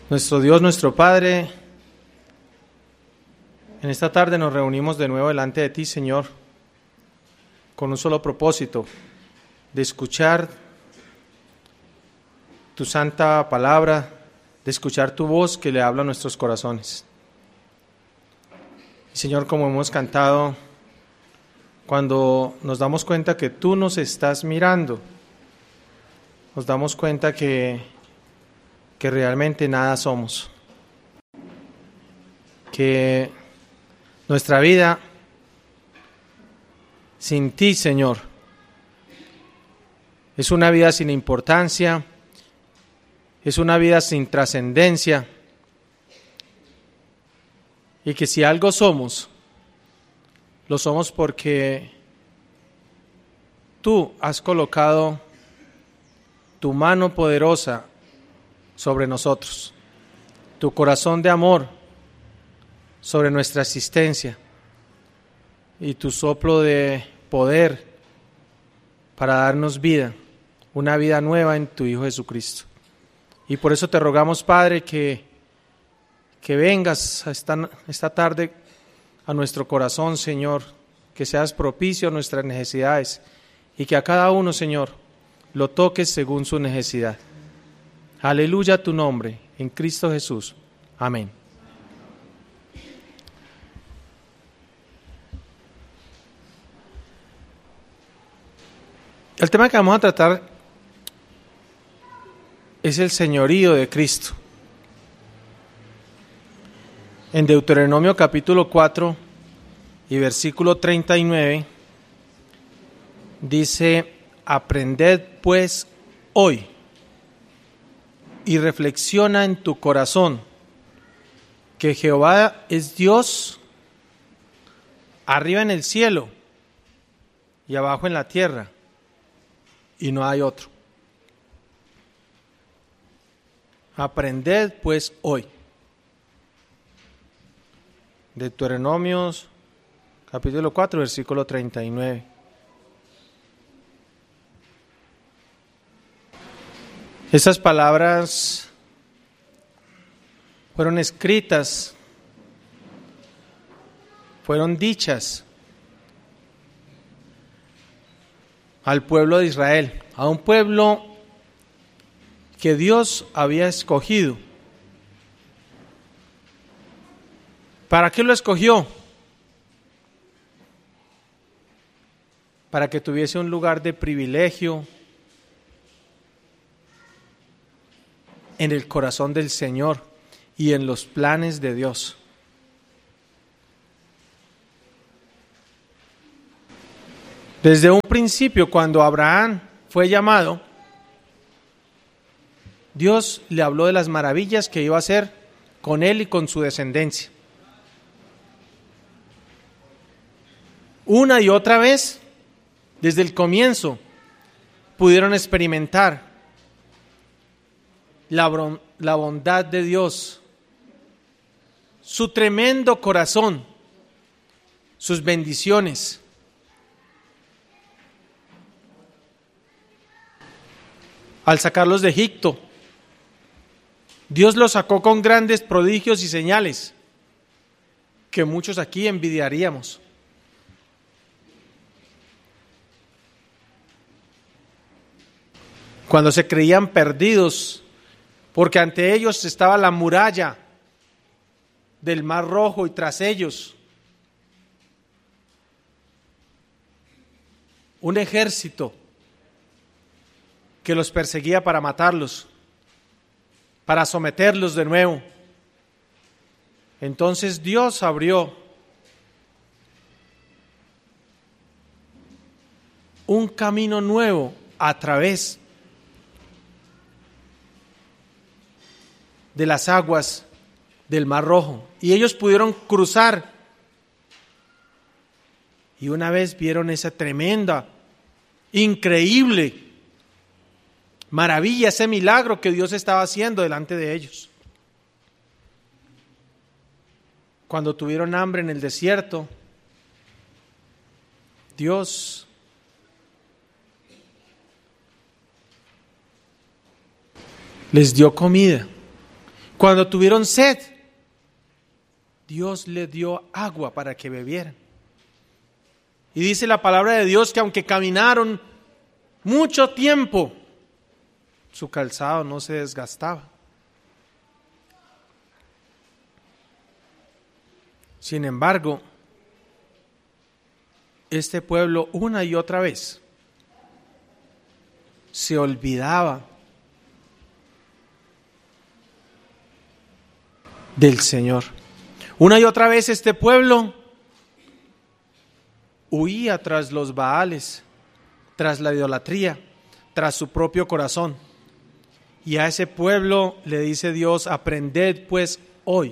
Nuestro Dios, nuestro Padre, en esta tarde nos reunimos de nuevo delante de ti, Señor, con un solo propósito, de escuchar tu santa palabra, de escuchar tu voz que le habla a nuestros corazones. Y Señor, como hemos cantado, cuando nos damos cuenta que tú nos estás mirando, nos damos cuenta que realmente nada somos, que nuestra vida sin ti, Señor, es una vida sin importancia, es una vida sin trascendencia, y que si algo somos, lo somos porque tú has colocado tu mano poderosa sobre nosotros, tu corazón de amor sobre nuestra existencia y tu soplo de poder para darnos vida, una vida nueva en tu Hijo Jesucristo. Y por eso te rogamos, Padre, que vengas a esta tarde a nuestro corazón, Señor, que seas propicio a nuestras necesidades y que a cada uno, Señor, lo toques según su necesidad. Aleluya a tu nombre, en Cristo Jesús. Amén. El tema que vamos a tratar es el señorío de Cristo. En Deuteronomio capítulo 4 y versículo 39 dice: aprended pues hoy y reflexiona en tu corazón que Jehová es Dios arriba en el cielo y abajo en la tierra, y no hay otro. Aprended pues hoy. Deuteronomio capítulo 4, versículo 39. Esas palabras fueron escritas, fueron dichas al pueblo de Israel, a un pueblo que Dios había escogido. ¿Para qué lo escogió? Para que tuviese un lugar de privilegio en el corazón del Señor y en los planes de Dios. Desde un principio, cuando Abraham fue llamado, Dios le habló de las maravillas que iba a hacer con él y con su descendencia. Una y otra vez, desde el comienzo, pudieron experimentar la bondad de Dios, su tremendo corazón, sus bendiciones. Al sacarlos de Egipto, Dios los sacó con grandes prodigios y señales que muchos aquí envidiaríamos. Cuando se creían perdidos, porque ante ellos estaba la muralla del Mar Rojo y tras ellos un ejército que los perseguía para matarlos, para someterlos de nuevo. Entonces Dios abrió un camino nuevo a través de las aguas del Mar Rojo, y ellos pudieron cruzar, y una vez vieron esa tremenda, increíble maravilla, ese milagro que Dios estaba haciendo delante de ellos. Cuando tuvieron hambre en el desierto, Dios les dio comida. Cuando tuvieron sed, Dios les dio agua para que bebieran. Y dice la palabra de Dios que aunque caminaron mucho tiempo, su calzado no se desgastaba. Sin embargo, este pueblo una y otra vez se olvidaba del Señor. Una y otra vez este pueblo huía tras los Baales, tras la idolatría, tras su propio corazón. Y a ese pueblo le dice Dios: aprended pues hoy.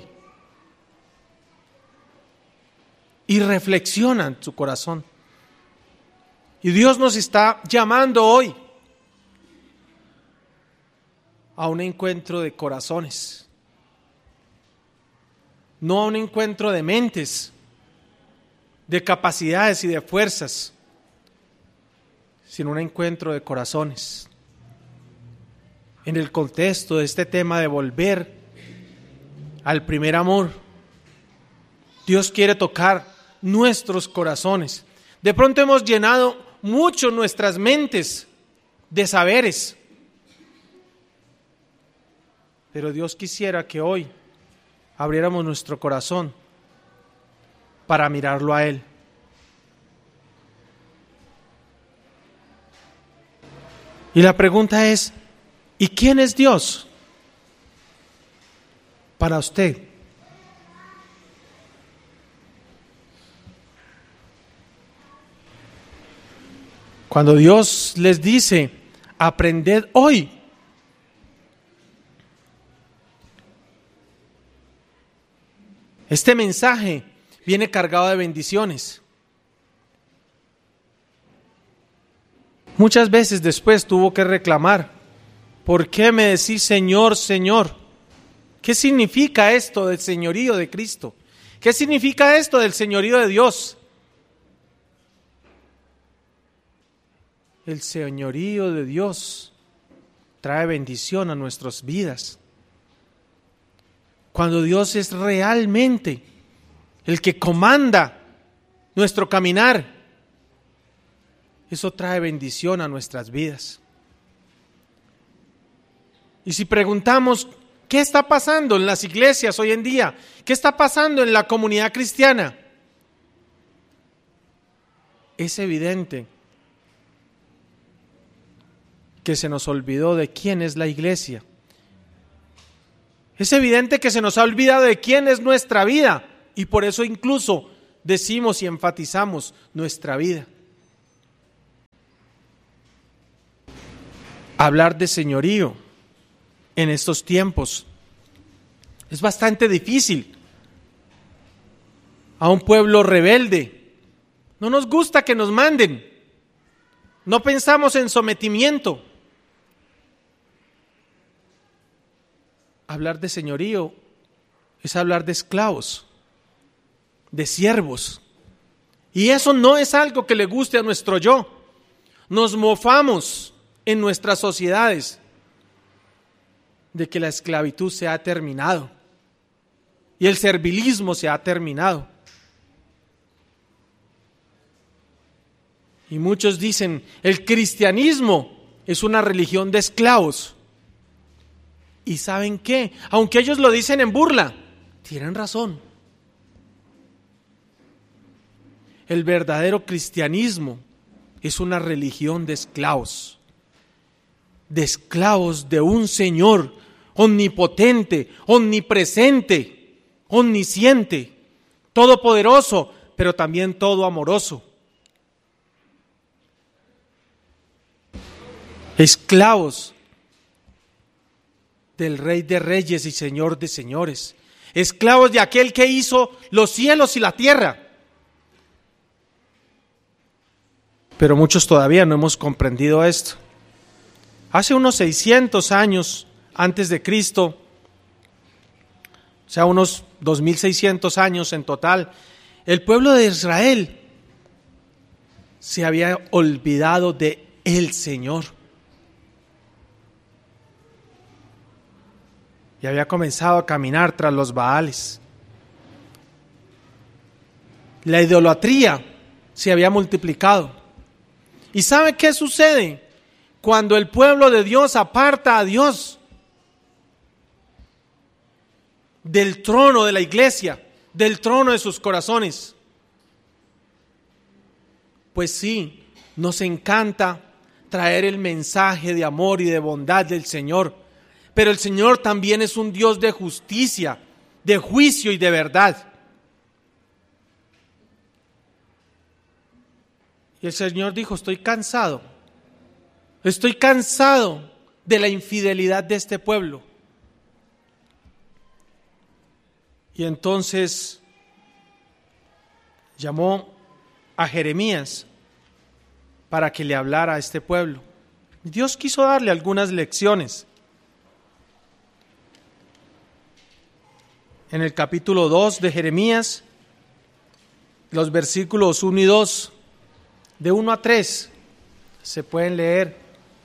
Y reflexionan su corazón. Y Dios nos está llamando hoy a un encuentro de corazones, no a un encuentro de mentes, de capacidades y de fuerzas, sino un encuentro de corazones. En el contexto de este tema de volver al primer amor, Dios quiere tocar nuestros corazones. De pronto hemos llenado mucho nuestras mentes de saberes, pero Dios quisiera que hoy abriéramos nuestro corazón para mirarlo a Él. Y la pregunta es: ¿y quién es Dios para usted? Cuando Dios les dice: aprended hoy, este mensaje viene cargado de bendiciones. Muchas veces después tuvo que reclamar: ¿por qué me decís Señor, Señor? ¿Qué significa esto del señorío de Cristo? ¿Qué significa esto del señorío de Dios? El señorío de Dios trae bendición a nuestras vidas. Cuando Dios es realmente el que comanda nuestro caminar, eso trae bendición a nuestras vidas. Y si preguntamos: ¿qué está pasando en las iglesias hoy en día? ¿Qué está pasando en la comunidad cristiana? Es evidente que se nos olvidó de quién es la iglesia. Es evidente que se nos ha olvidado de quién es nuestra vida, y por eso incluso decimos y enfatizamos nuestra vida. Hablar de señorío en estos tiempos es bastante difícil. A un pueblo rebelde no nos gusta que nos manden, no pensamos en sometimiento. Hablar de señorío es hablar de esclavos, de siervos. Y eso no es algo que le guste a nuestro yo. Nos mofamos en nuestras sociedades de que la esclavitud se ha terminado y el servilismo se ha terminado. Y muchos dicen: el cristianismo es una religión de esclavos. ¿Y saben qué? Aunque ellos lo dicen en burla, tienen razón. El verdadero cristianismo es una religión de esclavos de un Señor omnipotente, omnipresente, omnisciente, todopoderoso, pero también todo amoroso. Esclavos del Rey de Reyes y Señor de Señores, esclavos de aquel que hizo los cielos y la tierra. Pero muchos todavía no hemos comprendido esto. Hace unos 600 años antes de Cristo, o sea, unos 2600 años en total, el pueblo de Israel se había olvidado de el Señor. y había comenzado a caminar tras los Baales. La idolatría se había multiplicado. ¿Y sabe qué sucede cuando el pueblo de Dios aparta a Dios del trono de la iglesia, del trono de sus corazones? Pues sí, nos encanta traer el mensaje de amor y de bondad del Señor, pero el Señor también es un Dios de justicia, de juicio y de verdad. Y el Señor dijo: estoy cansado de la infidelidad de este pueblo. Y entonces llamó a Jeremías para que le hablara a este pueblo. Dios quiso darle algunas lecciones. En el capítulo 2 de Jeremías, los versículos 1 y 2, de 1 a 3, se pueden leer.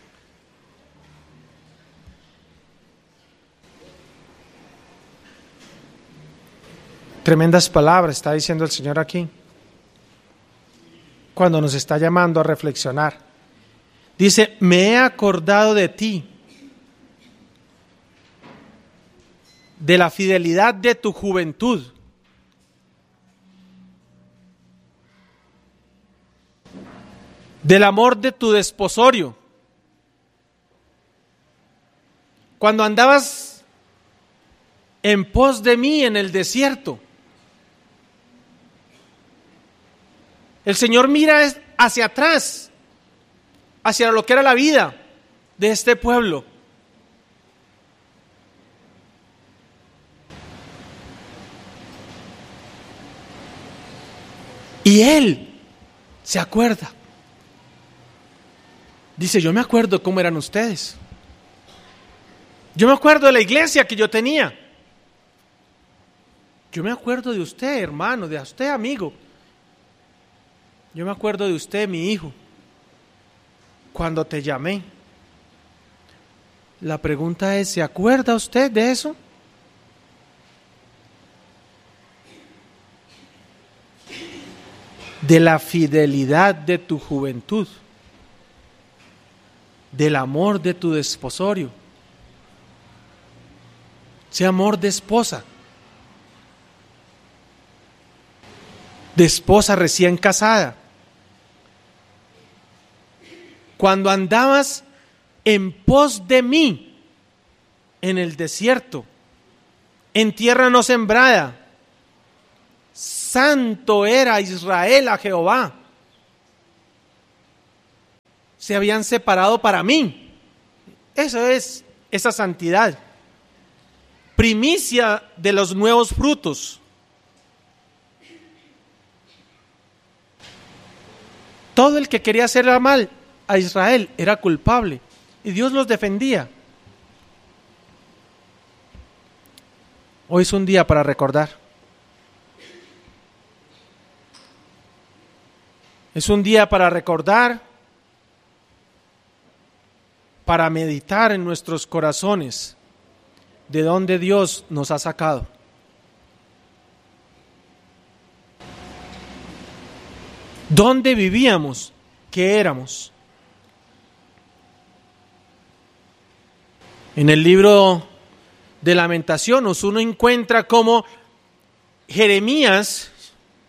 Tremendas palabras está diciendo el Señor aquí, cuando nos está llamando a reflexionar. Dice: me he acordado de ti, de la fidelidad de tu juventud, del amor de tu desposorio, cuando andabas en pos de mí en el desierto. El Señor mira hacia atrás, hacia lo que era la vida de este pueblo. Y Él se acuerda. Dice: yo me acuerdo cómo eran ustedes. Yo me acuerdo de la iglesia que yo tenía. Yo me acuerdo de usted, hermano, de usted, amigo. Yo me acuerdo de usted, mi hijo, cuando te llamé. La pregunta es: ¿se acuerda usted de eso? De la fidelidad de tu juventud, del amor de tu desposorio. Ese amor de esposa recién casada. Cuando andabas en pos de mí en el desierto, en tierra no sembrada, santo era Israel a Jehová. Se habían separado para mí. Eso es esa santidad. Primicia de los nuevos frutos. Todo el que quería hacer mal a Israel era culpable y Dios los defendía. Hoy es un día para recordar. Es un día para recordar, para meditar en nuestros corazones de dónde Dios nos ha sacado. ¿Dónde vivíamos? ¿Qué éramos? En el libro de Lamentaciones uno encuentra cómo Jeremías,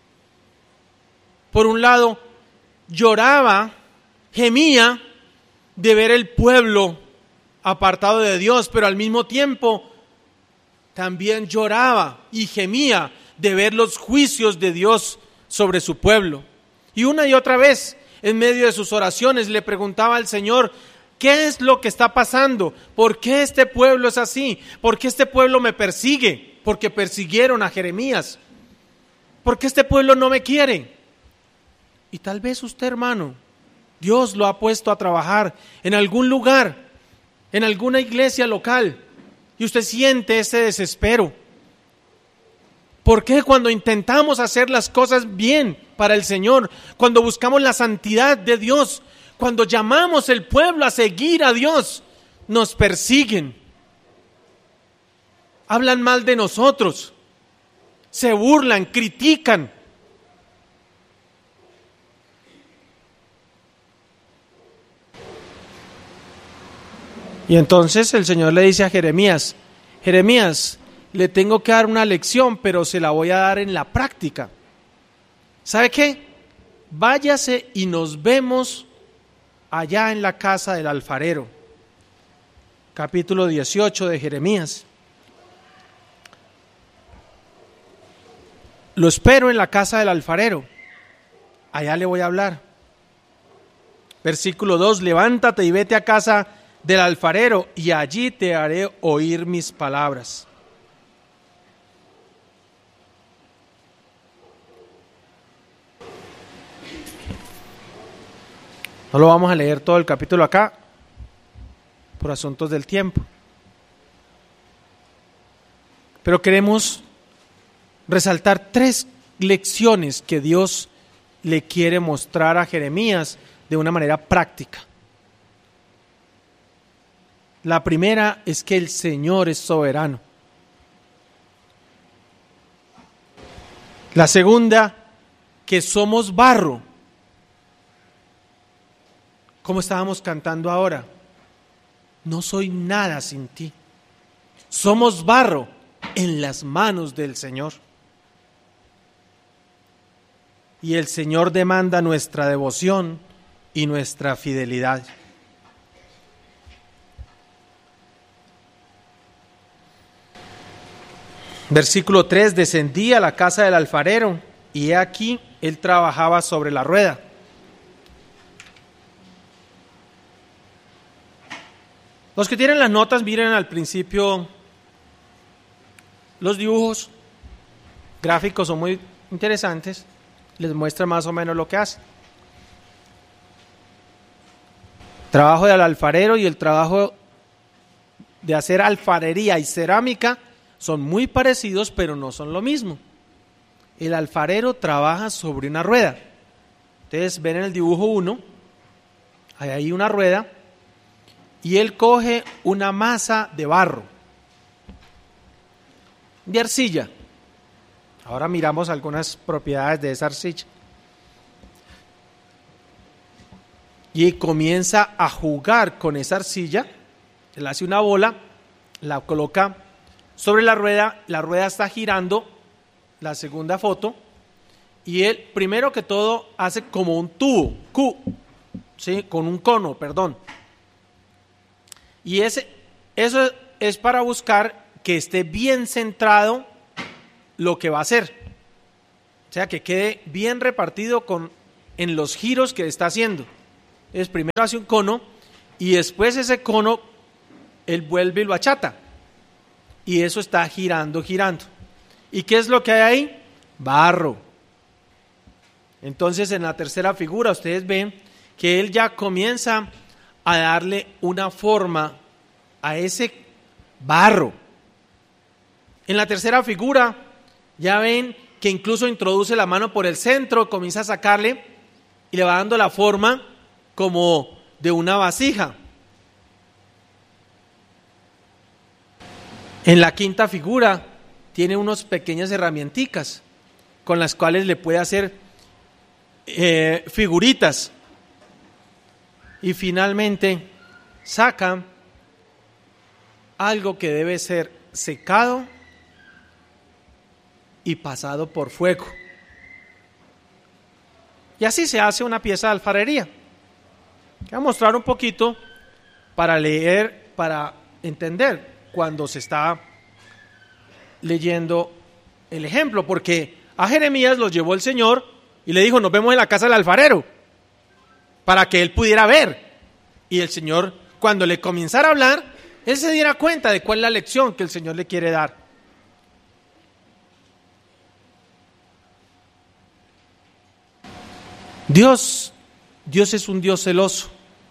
por un lado, lloraba, gemía de ver el pueblo apartado de Dios, pero al mismo tiempo también lloraba y gemía de ver los juicios de Dios sobre su pueblo. Y una y otra vez, en medio de sus oraciones, le preguntaba al Señor: ¿qué es lo que está pasando? ¿Por qué este pueblo es así? ¿Por qué este pueblo me persigue? Porque persiguieron a Jeremías. ¿Por qué este pueblo no me quiere? Y tal vez usted, hermano, Dios lo ha puesto a trabajar en algún lugar, en alguna iglesia local, y usted siente ese desespero. ¿Por qué cuando intentamos hacer las cosas bien para el Señor, cuando buscamos la santidad de Dios, cuando llamamos al pueblo a seguir a Dios, nos persiguen? hablan mal de nosotros, se burlan, critican. Y entonces el Señor le dice a Jeremías: Jeremías, le tengo que dar una lección, pero se la voy a dar en la práctica. ¿Sabe qué? Váyase y nos vemos allá en la casa del alfarero. Capítulo 18 de Jeremías. Lo espero en la casa del alfarero. Allá le voy a hablar. Versículo 2: levántate y vete a casa del alfarero, y allí te haré oír mis palabras. No lo vamos a leer todo el capítulo acá, por asuntos del tiempo. Pero queremos resaltar 3 lecciones que Dios le quiere mostrar a Jeremías de una manera práctica. La primera es que el Señor es soberano. La segunda, que somos barro. Como estábamos cantando ahora, no soy nada sin ti. Somos barro en las manos del Señor. Y el Señor demanda nuestra devoción y nuestra fidelidad. Versículo 3: descendí a la casa del alfarero, y he aquí, él trabajaba sobre la rueda. Los que tienen las notas, miren al principio los dibujos gráficos, son muy interesantes, les muestra más o menos lo que hace. Trabajo del alfarero y el trabajo de hacer alfarería y cerámica son muy parecidos, pero no son lo mismo. El alfarero trabaja sobre una rueda. Ustedes ven en el dibujo 1, hay ahí una rueda, y él coge una masa de barro, de arcilla. Ahora miramos algunas propiedades de esa arcilla. Y comienza a jugar con esa arcilla. Él hace una bola, la coloca sobre la rueda está girando, la segunda foto, y él primero que todo hace como un tubo, ¿sí? Con un cono, perdón. Y eso es para buscar que esté bien centrado lo que va a hacer. O sea, que quede bien repartido en los giros que está haciendo. Es primero hace un cono y después ese cono él vuelve y lo achata. Y eso está girando. ¿Y qué es lo que hay ahí? Barro. Entonces en la tercera figura ustedes ven que él ya comienza a darle una forma a ese barro. En la tercera figura ya ven que incluso introduce la mano por el centro, comienza a sacarle y le va dando la forma como de una vasija. En la quinta figura tiene unas pequeñas herramienticas con las cuales le puede hacer figuritas. Y finalmente saca algo que debe ser secado y pasado por fuego. Y así se hace una pieza de alfarería. Voy a mostrar un poquito para leer, para entender cuando se está leyendo el ejemplo, porque a Jeremías lo llevó el Señor y le dijo: nos vemos en la casa del alfarero, para que él pudiera ver. Y el Señor, cuando le comenzara a hablar, él se diera cuenta de cuál es la lección que el Señor le quiere dar. Dios es un Dios celoso.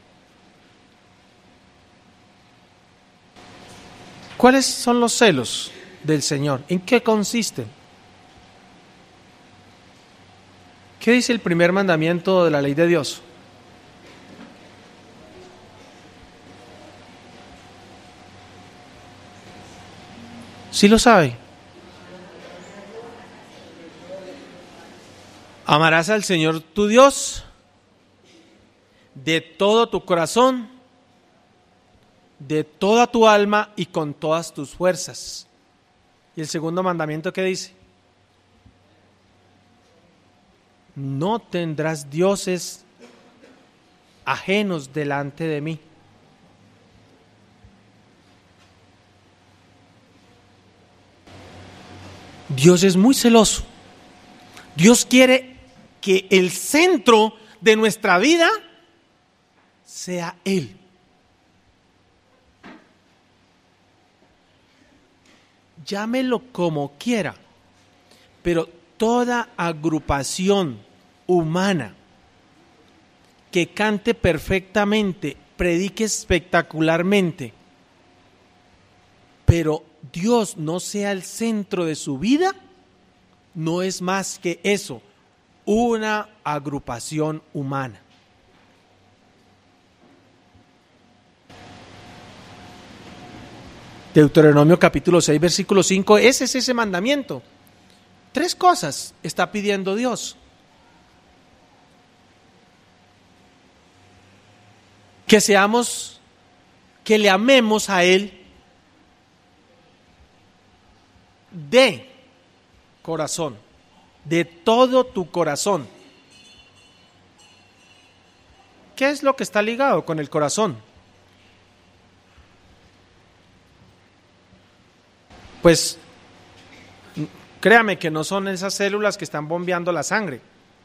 ¿Cuáles son los celos del Señor? ¿En qué consisten? ¿Qué dice el primer mandamiento de la ley de Dios? ¿Sí lo sabe? Amarás al Señor tu Dios de todo tu corazón, de toda tu alma y con todas tus fuerzas. ¿Y el segundo mandamiento qué dice? No tendrás dioses ajenos delante de mí. Dios es muy celoso. Dios quiere que el centro de nuestra vida sea Él. Llámelo como quiera, pero toda agrupación humana que cante perfectamente, predique espectacularmente, pero Dios no sea el centro de su vida, no es más que eso, una agrupación humana. Deuteronomio capítulo 6, versículo 5, ese es ese mandamiento. 3 cosas está pidiendo Dios. Que le amemos a Él de corazón, de todo tu corazón. ¿Qué es lo que está ligado con el corazón? Pues créame que no son esas células que están bombeando la sangre.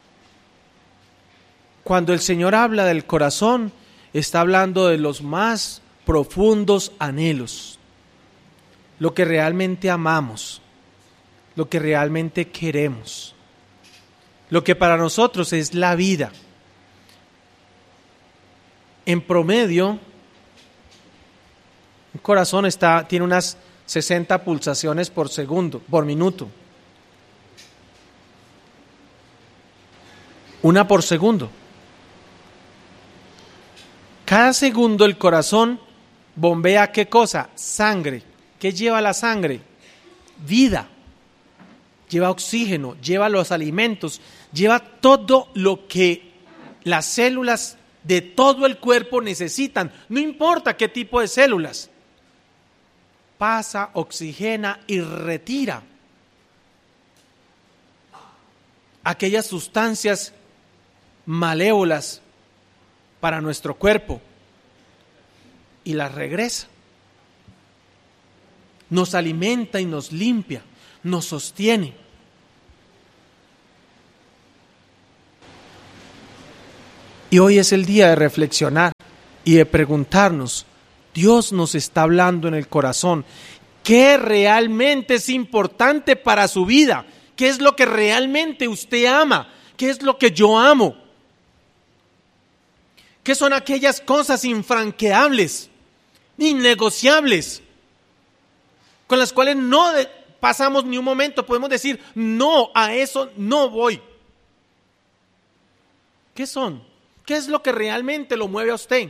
Cuando el Señor habla del corazón, está hablando de los más profundos anhelos, lo que realmente amamos, lo que realmente queremos, lo que para nosotros es la vida. En promedio, un corazón tiene unas 60 pulsaciones por segundo, por minuto. Una por segundo. Cada segundo el corazón bombea ¿qué cosa? Sangre. ¿Qué lleva la sangre? Vida. Lleva oxígeno, lleva los alimentos, lleva todo lo que las células de todo el cuerpo necesitan. No importa qué tipo de células. Pasa, oxigena y retira aquellas sustancias malévolas para nuestro cuerpo y las regresa. Nos alimenta y nos limpia, nos sostiene. Y hoy es el día de reflexionar y de preguntarnos, Dios nos está hablando en el corazón, ¿qué realmente es importante para su vida? ¿Qué es lo que realmente usted ama? ¿Qué es lo que yo amo? ¿Qué son aquellas cosas infranqueables, innegociables, con las cuales no pasamos ni un momento? Podemos decir, no, a eso no voy. ¿Qué son? ¿Qué es lo que realmente lo mueve a usted?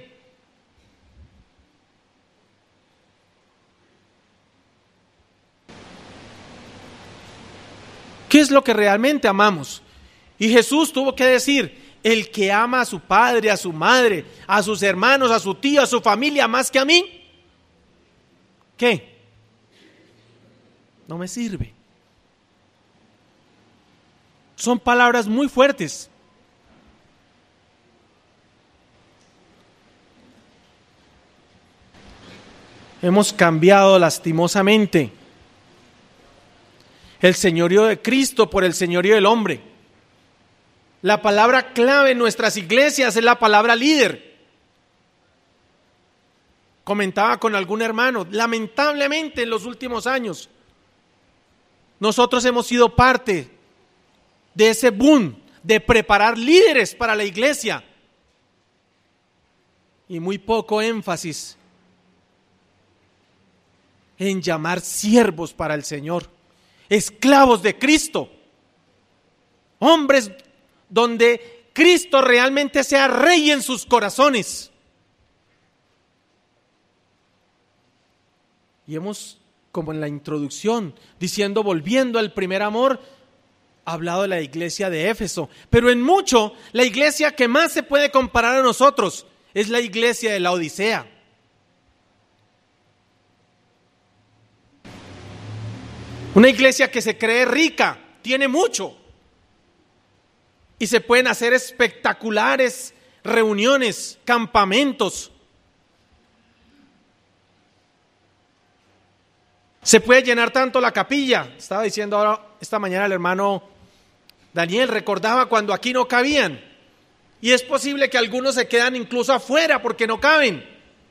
¿Qué es lo que realmente amamos? Y Jesús tuvo que decir, el que ama a su padre, a su madre, a sus hermanos, a su tío, a su familia más que a mí, ¿qué? No me sirve. Son palabras muy fuertes. Hemos cambiado lastimosamente el señorío de Cristo por el señorío del hombre. La palabra clave en nuestras iglesias es la palabra líder. Comentaba con algún hermano, lamentablemente en los últimos años, nosotros hemos sido parte de ese boom de preparar líderes para la iglesia y muy poco énfasis en llamar siervos para el Señor, esclavos de Cristo, hombres donde Cristo realmente sea rey en sus corazones. Y hemos como en la introducción, diciendo, volviendo al primer amor, ha hablado de la iglesia de Éfeso. Pero en mucho, la iglesia que más se puede comparar a nosotros es la iglesia de la Odisea. Una iglesia que se cree rica, tiene mucho. Y se pueden hacer espectaculares reuniones, campamentos. Se puede llenar tanto la capilla. Estaba diciendo ahora, esta mañana el hermano Daniel, recordaba cuando aquí no cabían. Y es posible que algunos se quedan incluso afuera porque no caben.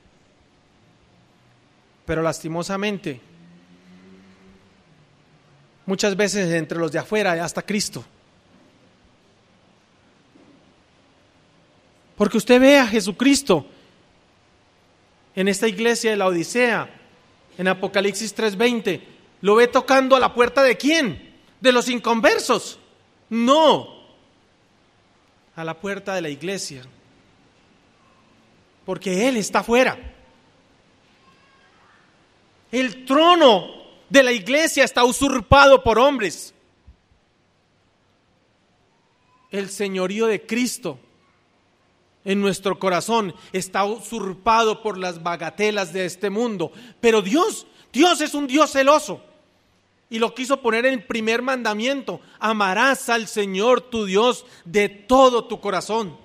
Pero lastimosamente, muchas veces entre los de afuera hasta Cristo. Porque usted ve a Jesucristo en esta iglesia de la Odisea, en Apocalipsis 3:20, ¿lo ve tocando a la puerta de quién? ¿De los inconversos? No, a la puerta de la iglesia, porque Él está afuera. El trono de la iglesia está usurpado por hombres. El señorío de Cristo en nuestro corazón está usurpado por las bagatelas de este mundo. Pero Dios es un Dios celoso y lo quiso poner en el primer mandamiento: amarás al Señor tu Dios de todo tu corazón.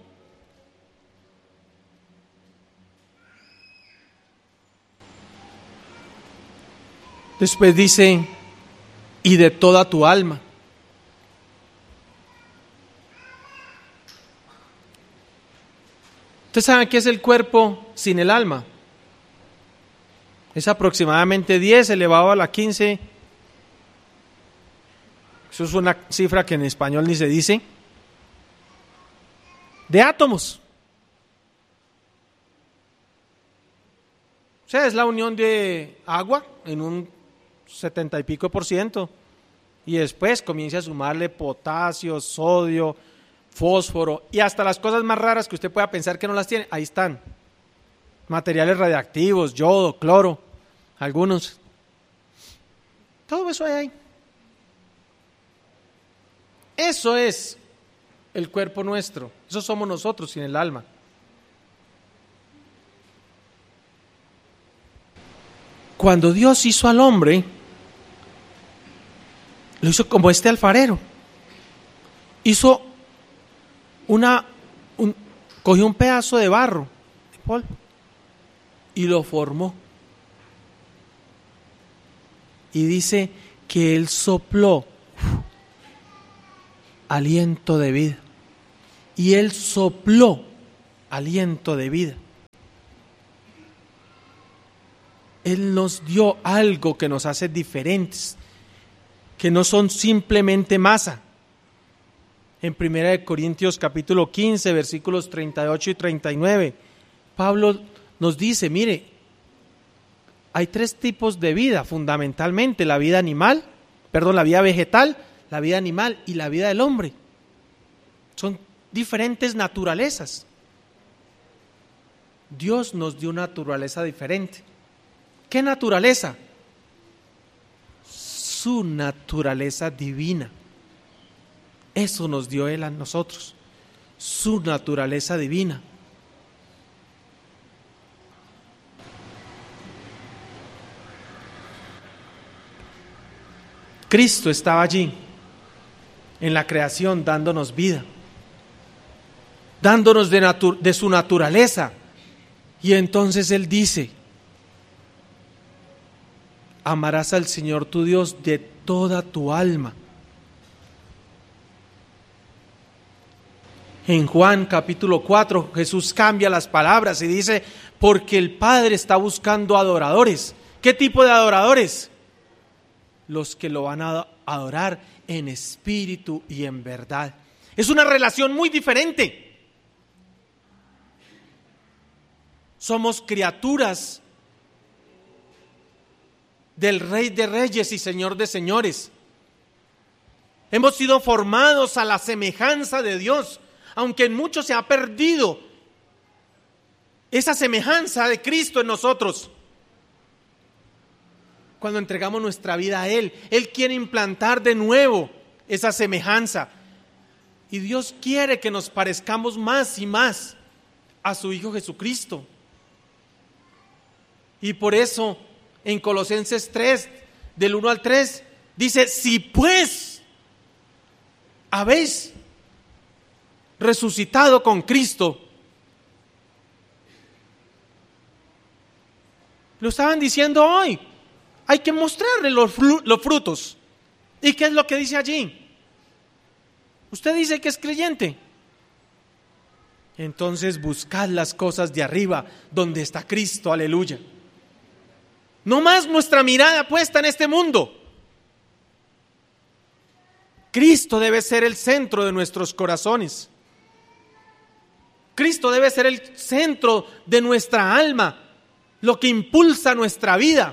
Después dice, y de toda tu alma. ¿Ustedes saben qué es el cuerpo sin el alma? Es aproximadamente 10 elevado a la 15. Eso es una cifra que en español ni se dice. De átomos. O sea, es la unión de agua en un 70 y pico %. Y después comienza a sumarle potasio, sodio, fósforo y hasta las cosas más raras que usted pueda pensar que no las tiene, ahí están. Materiales radiactivos, yodo, cloro, algunos. Todo eso hay ahí. Eso es el cuerpo nuestro. Eso somos nosotros sin el alma. Cuando Dios hizo al hombre, lo hizo como este alfarero. Hizo cogió un pedazo de barro, de polvo, y lo formó. Y dice que Él sopló aliento de vida. Y Él sopló aliento de vida. Él nos dio algo que nos hace diferentes, que no son simplemente masa. En 1 Corintios capítulo 15, versículos 38 y 39, Pablo nos dice, mire, hay 3 tipos de vida fundamentalmente: la vida la vida vegetal, la vida animal y la vida del hombre. Son diferentes naturalezas. Dios nos dio una naturaleza diferente. ¿Qué naturaleza? Su naturaleza divina. Eso nos dio Él a nosotros, su naturaleza divina. Cristo estaba allí en la creación dándonos vida, dándonos de su naturaleza. Y entonces Él dice, amarás al Señor tu Dios de toda tu alma. En Juan capítulo 4, Jesús cambia las palabras y dice, porque el Padre está buscando adoradores. ¿Qué tipo de adoradores? Los que lo van a adorar en espíritu y en verdad. Es una relación muy diferente. Somos criaturas del Rey de Reyes y Señor de Señores. Hemos sido formados a la semejanza de Dios, aunque en muchos se ha perdido esa semejanza de Cristo en nosotros. cuando entregamos nuestra vida a Él. Él quiere implantar de nuevo esa semejanza. Y Dios quiere que nos parezcamos más y más a su Hijo Jesucristo. Y por eso en Colosenses 3, del 1 al 3, dice: si pues habéis resucitado con Cristo. Lo estaban diciendo hoy. Hay que mostrarle los frutos. ¿Y qué es lo que dice allí? Usted dice que es creyente. Entonces buscad las cosas de arriba, donde está Cristo, aleluya. No más nuestra mirada puesta en este mundo. Cristo debe ser el centro de nuestros corazones. Cristo debe ser el centro de nuestra alma, lo que impulsa nuestra vida.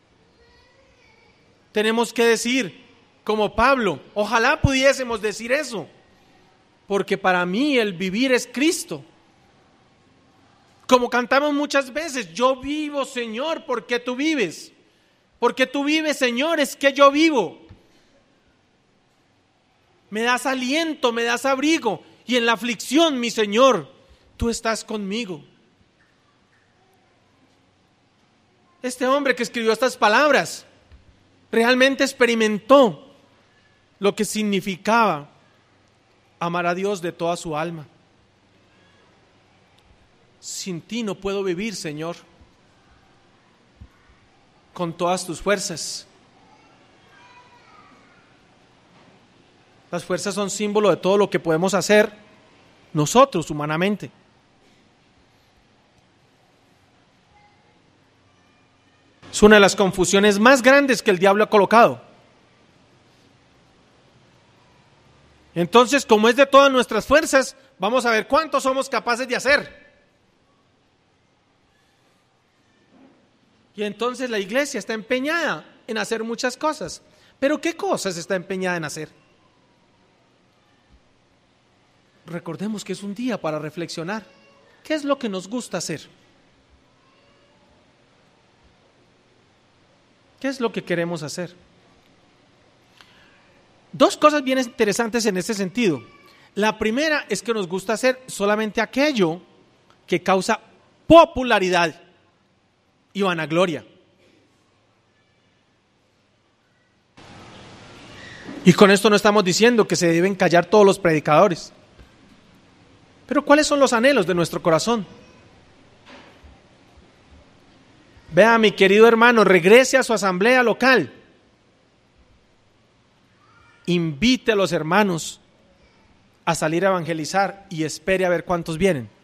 Tenemos que decir, como Pablo, ojalá pudiésemos decir eso, porque para mí el vivir es Cristo. Como cantamos muchas veces, yo vivo, Señor, porque tú vives. Porque tú vives, Señor, es que yo vivo. Me das aliento, me das abrigo, y en la aflicción, mi Señor, tú estás conmigo. Este hombre que escribió estas palabras realmente experimentó lo que significaba amar a Dios de toda su alma. Sin ti no puedo vivir, Señor, con todas tus fuerzas. Las fuerzas son símbolo de todo lo que podemos hacer nosotros humanamente. Es una de las confusiones más grandes que el diablo ha colocado. Entonces, como es de todas nuestras fuerzas, vamos a ver cuánto somos capaces de hacer. Y entonces la iglesia está empeñada en hacer muchas cosas. ¿Pero qué cosas está empeñada en hacer? Recordemos que es un día para reflexionar. ¿Qué es lo que nos gusta hacer? ¿Qué es lo que queremos hacer? Dos cosas bien interesantes en ese sentido. La primera es que nos gusta hacer solamente aquello que causa popularidad y vanagloria. Y con esto no estamos diciendo que se deben callar todos los predicadores. Pero ¿cuáles son los anhelos de nuestro corazón? Vea, mi querido hermano, regrese a su asamblea local. Invite a los hermanos a salir a evangelizar y espere a ver cuántos vienen.